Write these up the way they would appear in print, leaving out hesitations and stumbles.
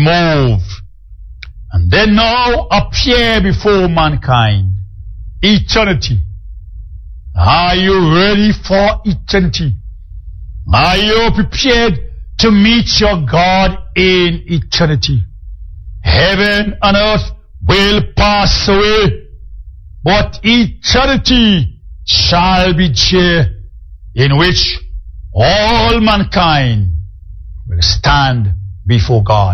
removed, and they now appear before mankind. Eternity. Are you ready for eternity? Are you prepared to meet your God in eternity? Heaven and earth will pass away, but eternity shall be there, in which all mankind will stand before God.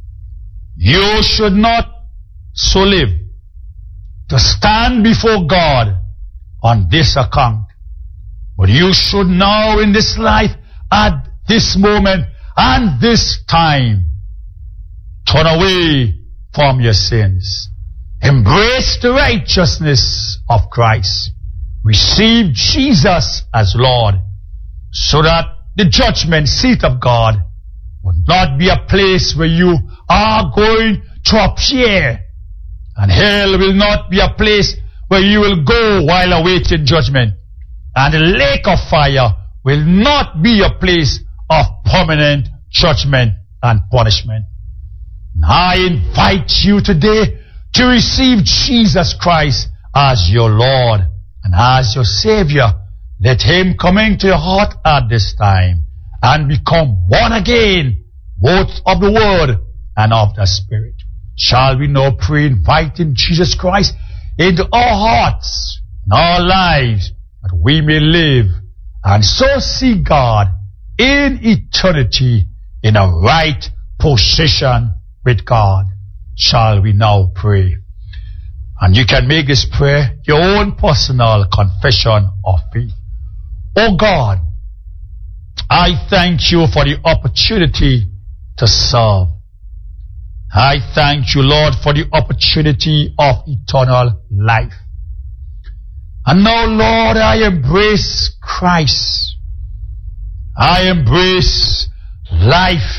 You should not so live to stand before God on this account, but you should now in this life, at this moment and this time, turn away from your sins. Embrace the righteousness of Christ. Receive Jesus as Lord, so that the judgment seat of God will not be a place where you are going to appear, and hell will not be a place where you will go while awaiting judgment, and the lake of fire will not be a place of permanent judgment and punishment. And I invite you today to receive Jesus Christ as your Lord and as your Savior. Let Him come into your heart at this time and become born again, both of the Word and of the Spirit. Shall we now pray, inviting Jesus Christ into our hearts and our lives, that we may live and so see God in eternity in a right position with God. Shall we now pray? And you can make this prayer your own personal confession of faith. Oh God, I thank you for the opportunity to serve. I thank you, Lord, for the opportunity of eternal life. And now, Lord, I embrace Christ. I embrace life.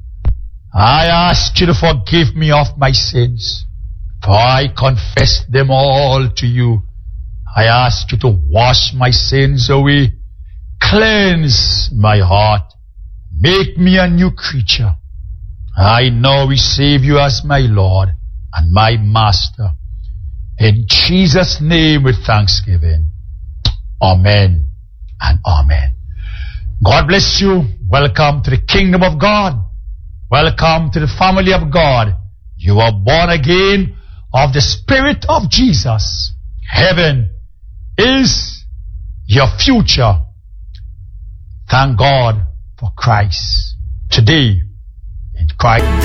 I ask you to forgive me of my sins, for I confess them all to you. I ask you to wash my sins away, cleanse my heart, make me a new creature. I now receive you as my Lord and my Master. In Jesus' name with thanksgiving. Amen and amen. God bless you. Welcome to the kingdom of God. Welcome to the family of God. You are born again of the Spirit of Jesus. Heaven is your future. Thank God for Christ. Today, in Christ.